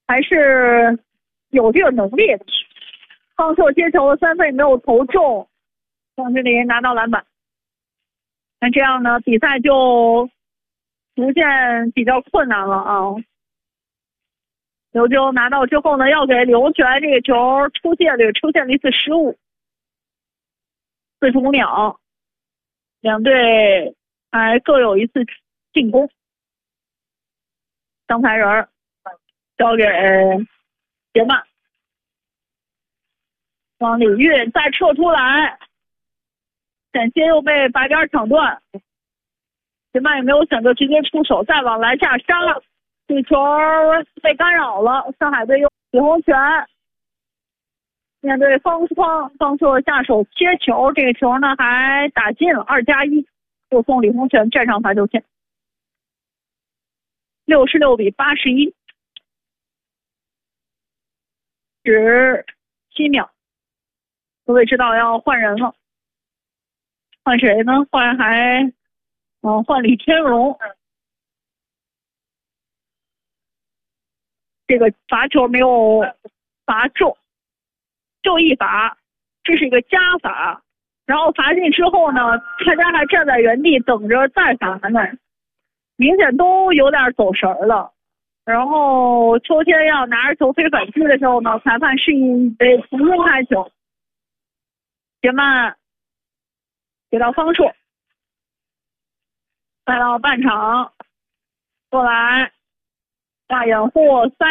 还是有这个能力的。方硕接球3分没有投中，张智霖拿到篮板。那这样呢，比赛就逐渐比较困难了啊。刘鹫拿到之后呢，要给李洪权这个球出线了一次失误。45秒，两队还各有一次进攻。张才仁交给杰曼，往里运再撤出来，险些又被白边抢断。杰曼也没有选择直接出手，再往篮下杀，这球被干扰了。上海队用李洪权面对方硕下手接球，这个球呢还打进了2+1，又送李洪权站上罚球线。66-81，17秒，各位知道要换人了，换谁呢？换李天荣。这个罚球没有罚中，就一罚，这是一个加罚。然后罚进之后呢，大家还站在原地等着再罚呢，明显都有点走神了。然后秋天要拿着球飞反击的时候呢，裁判示意得重新开球。杰曼给到方硕，带到半场，过来大掩护塞